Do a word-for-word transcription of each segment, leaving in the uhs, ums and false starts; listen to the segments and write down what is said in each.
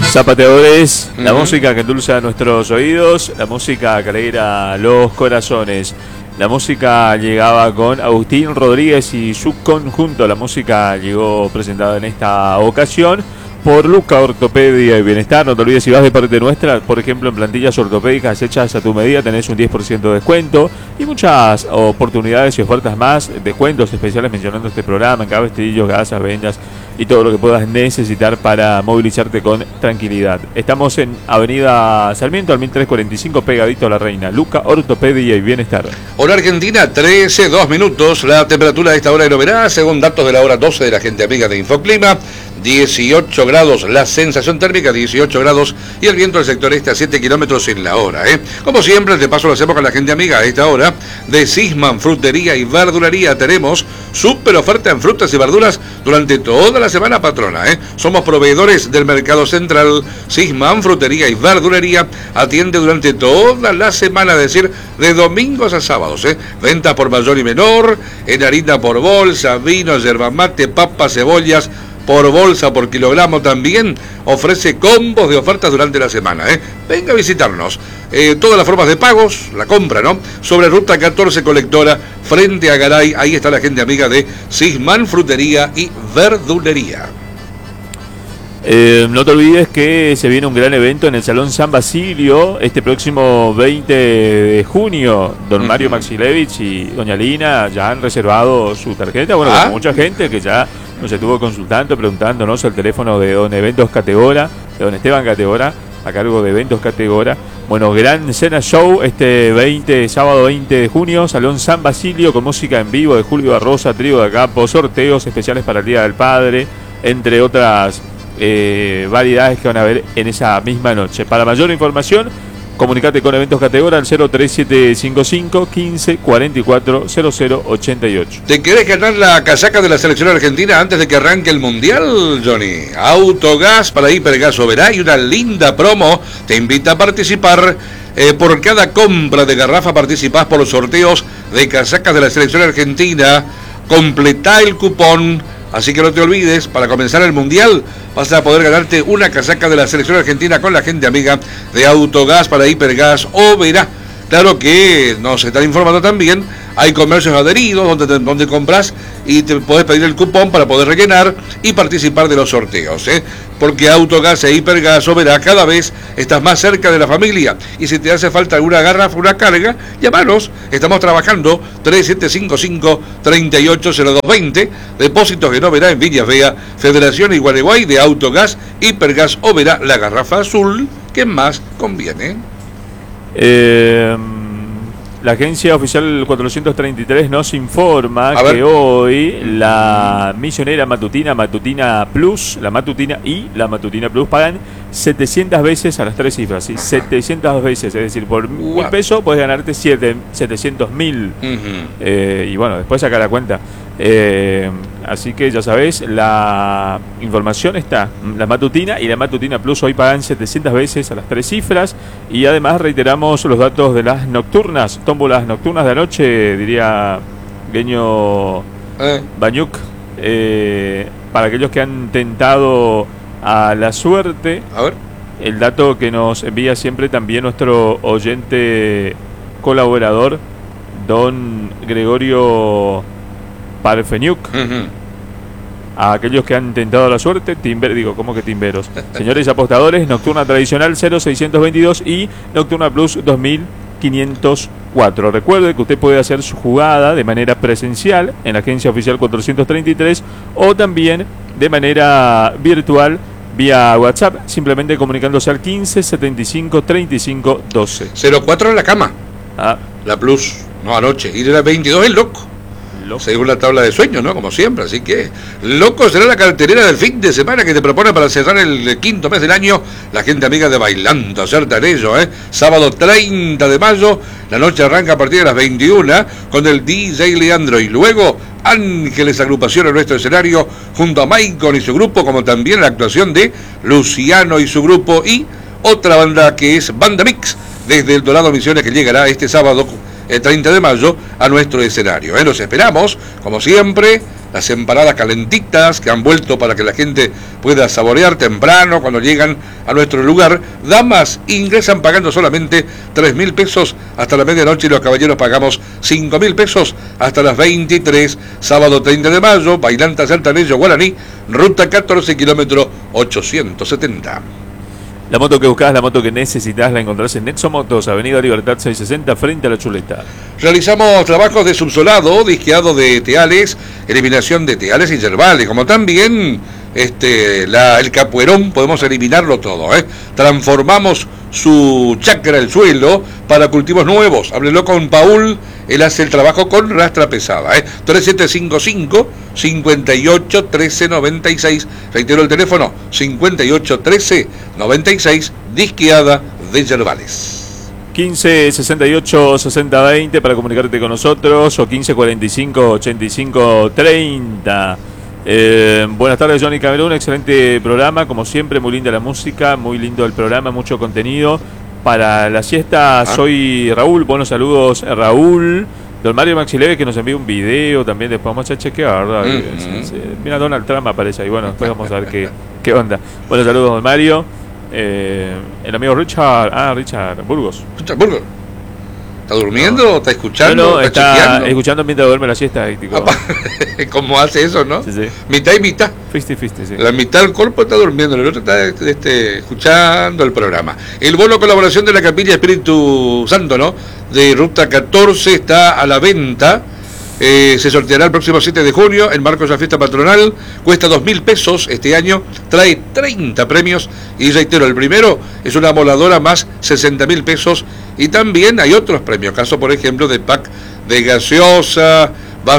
Zapateadores, uh-huh. La música que endulza nuestros oídos, la música que alegra los corazones. La música llegaba con Agustín Rodríguez y su conjunto. La música llegó presentada en esta ocasión por Luca Ortopedia y Bienestar. No te olvides, si vas de parte nuestra, por ejemplo, en plantillas ortopédicas hechas a tu medida, tenés un diez por ciento de descuento y muchas oportunidades y ofertas más, descuentos especiales mencionando este programa, en cabestrillos, gasas, vendas y todo lo que puedas necesitar para movilizarte con tranquilidad. Estamos en Avenida Sarmiento, al mil trescientos cuarenta y cinco, pegadito a La Reina. Luca Ortopedia y Bienestar. Hora Argentina, trece, dos minutos. La temperatura de esta hora lo verá, según datos de la hora doce de la gente amiga de Infoclima. dieciocho grados, la sensación térmica dieciocho grados y el viento del sector este a siete kilómetros en la hora. ¿eh? Como siempre, de paso lo hacemos con la gente amiga a esta hora de Sisman Frutería y Verdulería. Tenemos súper oferta en frutas y verduras durante toda la semana patrona. ¿eh? Somos proveedores del mercado central. Sisman Frutería y Verdulería atiende durante toda la semana, es decir, de domingos a sábados. ¿eh? Venta por mayor y menor, en harina por bolsa, vino, yerba mate, papas, cebollas por bolsa, por kilogramo. También ofrece combos de ofertas durante la semana. ¿eh? Venga a visitarnos. Eh, todas las formas de pagos, la compra, ¿no? Sobre Ruta catorce Colectora, frente a Garay. Ahí está la gente amiga de Sisman Frutería y Verdulería. Eh, no te olvides que se viene un gran evento en el Salón San Basilio este próximo veinte de junio. Don Mario uh-huh. Maxilevich y doña Lina ya han reservado su tarjeta. Bueno, ¿Ah? mucha gente que ya nos estuvo consultando, preguntándonos el teléfono de don Eventos Categora, de don Esteban Categora, a cargo de Eventos Categora. Bueno, gran cena show este veinte, sábado veinte de junio, Salón San Basilio, con música en vivo de Julio Barrosa, Trío de Campo, sorteos especiales para el Día del Padre, entre otras eh, variedades que van a ver en esa misma noche. Para mayor información, comunicate con Eventos Categora al cero tres siete cinco cinco, quince, cuarenta y cuatro, cero cero ochenta y ocho. ¿Te querés ganar la casaca de la selección argentina antes de que arranque el Mundial, Johnny? Autogas para Hipergas Oberá y una linda promo te invita a participar. Eh, por cada compra de garrafa participás por los sorteos de casacas de la selección argentina. Completá el cupón. Así que no te olvides, para comenzar el Mundial vas a poder ganarte una casaca de la selección argentina con la gente amiga de Autogas para Hipergas Oberá. Claro que nos están informando también, hay comercios adheridos donde, te, donde compras y te podés pedir el cupón para poder rellenar y participar de los sorteos. ¿eh? Porque Autogas e Hipergas Oberá, cada vez estás más cerca de la familia. Y si te hace falta alguna garrafa, una carga, llámanos. Estamos trabajando tres siete cinco cinco, tres ocho cero dos dos cero. Depósitos en Oberá, en Villas Vea, Federación Igualeguay de Autogas, Hipergas Oberá, la garrafa azul que más conviene. Eh, la agencia oficial cuatrocientos treinta y tres nos informa que hoy la misionera matutina, Matutina Plus, la Matutina y la Matutina Plus pagan setecientas veces a las tres cifras, ¿sí? setecientas veces, es decir, por un peso puedes ganarte setecientos mil. Uh-huh. eh, y bueno, después saca la cuenta. Eh, así que ya sabés, la información está. La Matutina y la Matutina Plus hoy pagan setecientas veces a las tres cifras. Y además reiteramos los datos de las nocturnas, tómbolas nocturnas de anoche, diría Gueño eh. Bañuk, eh, para aquellos que han tentado a la suerte. A ver. El dato que nos envía siempre también nuestro oyente colaborador, don Gregorio Parfeniuk. Uh-huh. A aquellos que han tentado la suerte, timber, digo, ¿cómo que timberos? Señores apostadores, nocturna tradicional cero seiscientos veintidós y nocturna plus dos mil quinientos cuatro. Recuerde que usted puede hacer su jugada de manera presencial en la agencia oficial cuatrocientos treinta y tres o también de manera virtual vía WhatsApp, simplemente comunicándose al quince setenta y cinco treinta y cinco doce. cero cuatro en la cama. Ah. La plus, no anoche. Y de la veintidós el loco. Según la tabla de sueños, ¿no? Como siempre, así que loco será la cartelera del fin de semana que te propone para cerrar el quinto mes del año la gente amiga de Bailando, acerta en ello, ¿eh? Sábado treinta de mayo, la noche arranca a partir de las veintiuna con el D J Leandro y luego Ángeles agrupación en nuestro escenario junto a Maicon y su grupo, como también la actuación de Luciano y su grupo y otra banda que es Banda Mix desde el Dorado Misiones que llegará este sábado el treinta de mayo a nuestro escenario. ¿eh? Los esperamos, como siempre, las empanadas calentitas que han vuelto para que la gente pueda saborear temprano cuando llegan a nuestro lugar. Damas ingresan pagando solamente tres mil pesos hasta la medianoche y los caballeros pagamos cinco mil pesos hasta las veintitrés. Sábado treinta de mayo, Bailanta Saltanejo Guaraní, ruta catorce, kilómetro ochocientos setenta. La moto que buscás, la moto que necesitas, la encontrás en Nexo Motos, Avenida Libertad seiscientos sesenta, frente a la Chuleta. Realizamos trabajos de subsolado, disqueado de teales, eliminación de teales y yerbales, como también este, la, el capuerón, podemos eliminarlo todo, ¿eh? Transformamos su chacra, el suelo, para cultivos nuevos. Háblelo con Paul, él hace el trabajo con rastra pesada, ¿eh? tres siete cinco cinco, cinco ocho uno tres nueve seis, reitero el teléfono, cinco ocho uno tres nueve seis, disqueada de yerbales. quince sesenta y ocho sesenta veinte para comunicarte con nosotros, o quince cuarenta y cinco ochenta y cinco treinta. Eh, buenas tardes, Johnny Camerún, excelente programa, como siempre, muy linda la música, muy lindo el programa, mucho contenido. Para la siesta, ah. soy Raúl, buenos saludos, Raúl. Don Mario Maxileve, que nos envía un video también, después vamos a chequear, ¿verdad? Mm-hmm. sí, sí. Mira, Donald Trump aparece ahí, bueno, después vamos a ver qué, qué onda. Buenos saludos, don Mario. Eh, el amigo Richard, ah, Richard Burgos. Richard Burgos. ¿Está durmiendo? No. ¿Está escuchando? No, no, ¿Está, está escuchando mientras duerme la siesta. Tipo. ¿Cómo hace eso, no? Sí, sí. Mitad y mitad. Fifty, fifty, sí. La mitad del cuerpo está durmiendo, el otro está este, escuchando el programa. El bono colaboración de la Capilla Espíritu Santo, ¿no? De Ruta catorce está a la venta. Eh, se sorteará el próximo siete de junio en marcos de la fiesta patronal. Cuesta dos mil pesos este año. Trae treinta premios. Y reitero, el primero es una moladora más sesenta mil pesos. Y también hay otros premios. Caso, por ejemplo, de pack de gaseosa,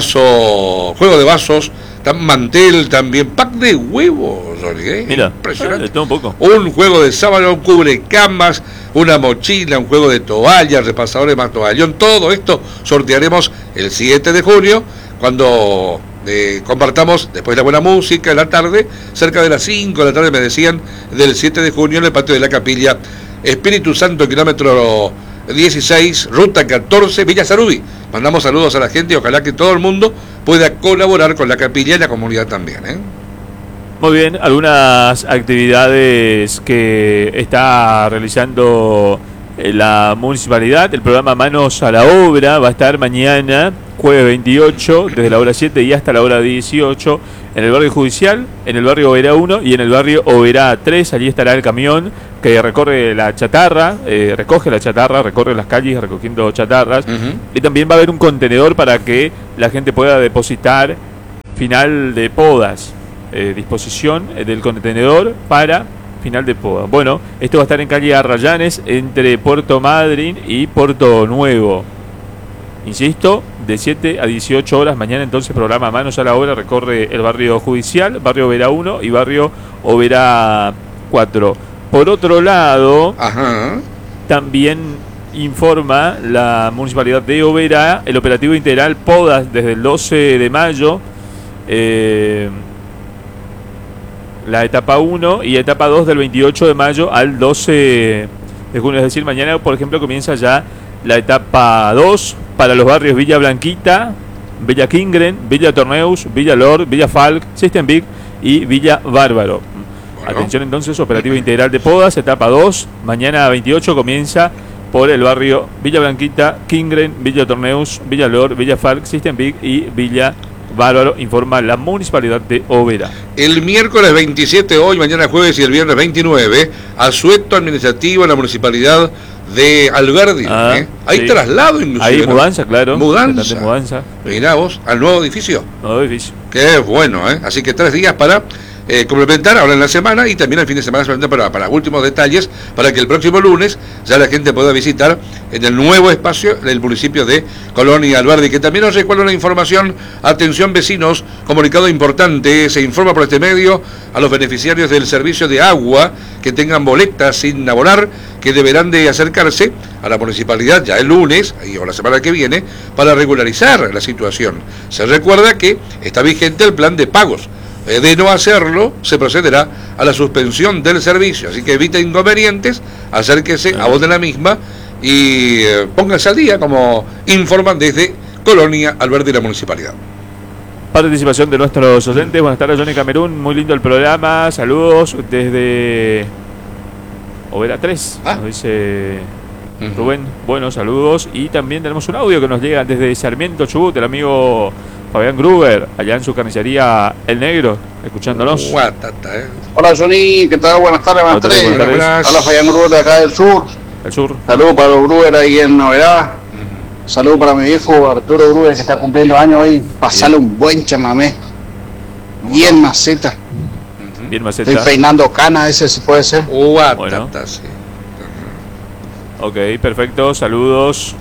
vaso, juego de vasos, mantel también, pack de huevos. ¿eh? Mira, impresionante. Ah, un, poco. un juego de sábana, un cubrecamas, una mochila, un juego de toallas, repasadores más toallón. Todo esto sortearemos el siete de junio, cuando eh, compartamos, después de la buena música, en la tarde, cerca de las cinco de la tarde, me decían, del siete de junio, en el patio de la Capilla Espíritu Santo, kilómetro dieciséis, ruta catorce, Villa Sarubi. Mandamos saludos a la gente y ojalá que todo el mundo pueda colaborar con la capilla y la comunidad también, ¿eh? Muy bien, algunas actividades que está realizando la municipalidad. El programa Manos a la Obra va a estar mañana, jueves veintiocho, desde la hora siete y hasta la hora dieciocho, en el barrio judicial, en el barrio Oberá uno y en el barrio Oberá tres. Allí estará el camión que recorre la chatarra, eh, recoge la chatarra, recorre las calles recogiendo chatarras. Uh-huh. Y también va a haber un contenedor para que la gente pueda depositar final de podas. Eh, disposición del contenedor para final de poda. Bueno, esto va a estar en calle Arrayanes, entre Puerto Madryn y Puerto Nuevo. Insisto, de siete a dieciocho horas. Mañana entonces programa Manos a la Obra, recorre el barrio judicial, barrio Oberá uno y barrio Oberá cuatro. Por otro lado, Ajá. también informa la municipalidad de Oberá el operativo integral podas desde el doce de mayo. Eh, la etapa uno y etapa dos del veintiocho de mayo al doce de junio, es decir, mañana por ejemplo comienza ya la etapa dos para los barrios Villa Blanquita, Villa Kingren, Villa Torneus, Villa Lord, Villa Falk, System Big y Villa Bárbaro. Bueno. Atención entonces, operativo integral de podas, etapa dos, mañana veintiocho comienza por el barrio Villa Blanquita, Kingren, Villa Torneus, Villa Lord, Villa Falk, System Big y Villa Bárbaro, informa la municipalidad de Oberá. El miércoles veintisiete, hoy, mañana jueves y el viernes veintinueve, asueto administrativo en la municipalidad de Alberdi. Ah, ¿eh? Hay sí. traslado inclusive. Hay mudanza, claro. Mudanza. mudanza. Mirá vos, al nuevo edificio. Nuevo edificio. Qué bueno, ¿eh? Así que tres días para eh, complementar ahora en la semana y también el fin de semana solamente para, para últimos detalles, para que el próximo lunes ya la gente pueda visitar en el nuevo espacio del municipio de Colonia Alberdi, que también nos recuerda una información. Atención vecinos, comunicado importante, se informa por este medio a los beneficiarios del servicio de agua que tengan boletas sin abonar, que deberán de acercarse a la municipalidad ya el lunes y o la semana que viene para regularizar la situación. Se recuerda que está vigente el plan de pagos. De no hacerlo, se procederá a la suspensión del servicio. Así que evite inconvenientes, acérquese a voz de la misma y eh, pónganse al día, como informan desde Colonia Alberdi y la municipalidad. participación de nuestros oyentes. Buenas tardes, Johnny Camerún. Muy lindo el programa. Saludos desde Overa tres. Ah. Nos dice Rubén. Bueno, saludos. Y también tenemos un audio que nos llega desde Sarmiento, Chubut, el amigo Fabián Gruber, allá en su carnicería El Negro, escuchándonos. Guatata, eh. Hola, Johnny. ¿Qué tal? Buenas tardes, buenas tardes. Buenas tardes. Hola, Fabián Gruber de acá del sur. El sur. Saludos para los Gruber ahí en Novedad. Saludos para mi viejo Arturo Gruber, que está cumpliendo años hoy. Pasale un buen chamamé. Bien maceta. Bien maceta. Estoy peinando cana, ese si puede ser. Guatata, Bueno. sí. Ok, perfecto. Saludos.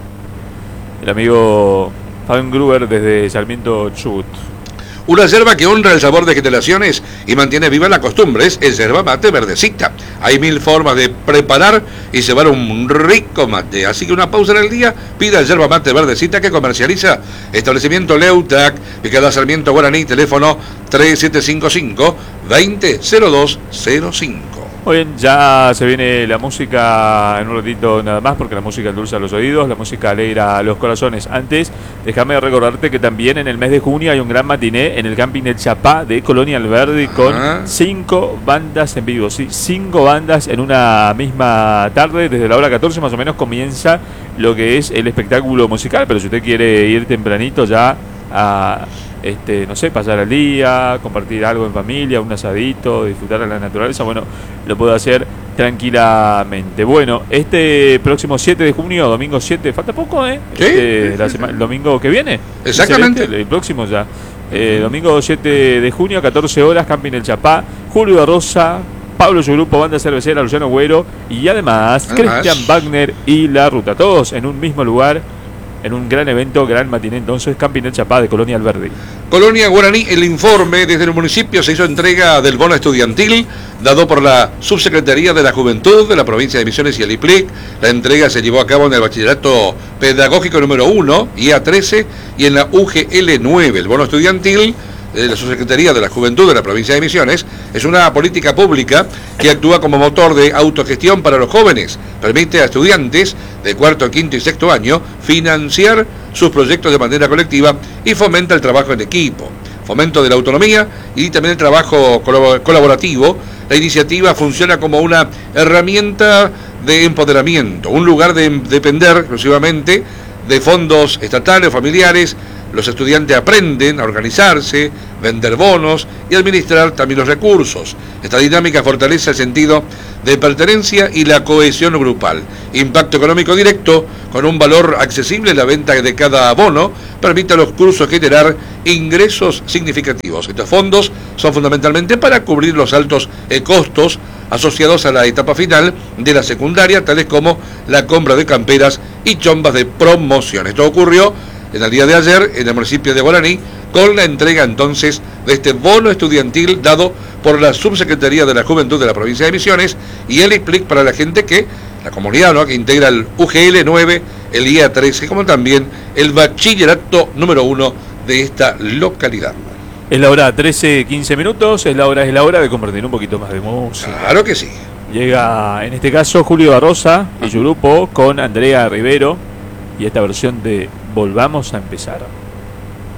El amigo Fabián Gruber desde Sarmiento, Chubut. Una yerba que honra el sabor de generaciones y mantiene viva la costumbre es el yerba mate verdecita. Hay mil formas de preparar y llevar un rico mate. Así que una pausa en el día, pida el yerba mate verdecita que comercializa Establecimiento Leutac, ubicado Sarmiento Guaraní, teléfono tres siete cinco cinco, veinte cero dos cero cinco. Muy bien, ya se viene la música en un ratito nada más, porque la música endulza los oídos, la música alegra los corazones. Antes, déjame recordarte que también en el mes de junio hay un gran matiné en el camping El Chapá de Colonia Alberdi con Ajá. cinco bandas en vivo, sí, cinco bandas en una misma tarde. Desde la hora catorce más o menos comienza lo que es el espectáculo musical, pero si usted quiere ir tempranito ya a... Este, no sé, pasar el día, compartir algo en familia, un asadito, disfrutar de la naturaleza, bueno, lo puedo hacer tranquilamente. Bueno, este próximo siete de junio, domingo siete, falta poco, ¿eh? Sí, Este, sí, la sí, sema- sí. el domingo que viene. Exactamente. Excelente, el próximo ya. Eh, domingo siete de junio, catorce horas, Camping El Chapá, Julio Rosa, Pablo Yurupo, Banda Cervecera, Luciano Güero y además, Además. Cristian Wagner y La Ruta, todos en un mismo lugar. En un gran evento, gran matiné, entonces, Camping El Chapá de Colonia Alberdi. Colonia Guaraní, el informe desde el municipio se hizo entrega del bono estudiantil dado por la Subsecretaría de la Juventud de la provincia de Misiones y el I P L I C. La entrega se llevó a cabo en el Bachillerato Pedagógico número uno, I A trece, y en la U G L nueve. El bono estudiantil de la Subsecretaría de la Juventud de la provincia de Misiones es una política pública que actúa como motor de autogestión para los jóvenes. Permite a estudiantes de cuarto, quinto y sexto año financiar sus proyectos de manera colectiva y fomenta el trabajo en equipo, fomento de la autonomía y también el trabajo colab- colaborativo. La iniciativa funciona como una herramienta de empoderamiento, un lugar de depender exclusivamente de fondos estatales o familiares. Los estudiantes aprenden a organizarse, vender bonos y administrar también los recursos. Esta dinámica fortalece el sentido de pertenencia y la cohesión grupal. Impacto económico directo, con un valor accesible, la venta de cada bono permite a los cursos generar ingresos significativos. Estos fondos son fundamentalmente para cubrir los altos eh, costos asociados a la etapa final de la secundaria, tales como la compra de camperas y chombas de promoción. Esto ocurrió en el día de ayer en el municipio de Guaraní, con la entrega entonces de este bono estudiantil dado por la Subsecretaría de la Juventud de la provincia de Misiones y el I P L I C para la gente que, la comunidad, ¿no?, que integra el U G L nueve, el I A trece, como también el bachillerato número uno de esta localidad. Es la hora trece, quince minutos, es la hora, es la hora de compartir un poquito más de música. Claro que sí. Llega, en este caso, Julio Barrosa y su grupo con Andrea Rivero y esta versión de Volvamos a empezar.